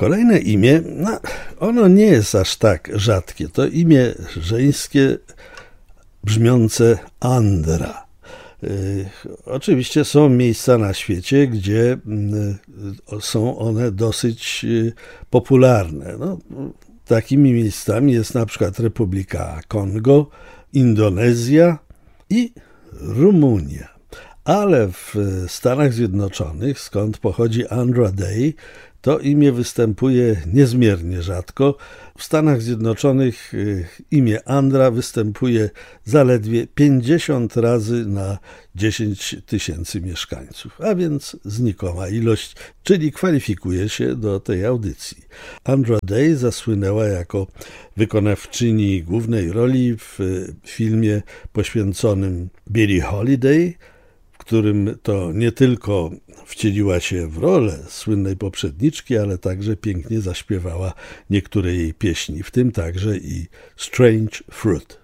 Kolejne imię, ono nie jest aż tak rzadkie. To imię żeńskie brzmiące Andra. Oczywiście są miejsca na świecie, gdzie są one dosyć popularne. Takimi miejscami jest na przykład Republika Kongo, Indonezja i Rumunia. Ale w Stanach Zjednoczonych, skąd pochodzi Andra Day, to imię występuje niezmiernie rzadko. W Stanach Zjednoczonych imię Andra występuje zaledwie 50 razy na 10 tysięcy mieszkańców, a więc znikoma ilość, czyli kwalifikuje się do tej audycji. Andra Day zasłynęła jako wykonawczyni głównej roli w filmie poświęconym Billie Holiday, w którym to nie tylko wcieliła się w rolę słynnej poprzedniczki, ale także pięknie zaśpiewała niektóre jej pieśni, w tym także i Strange Fruit.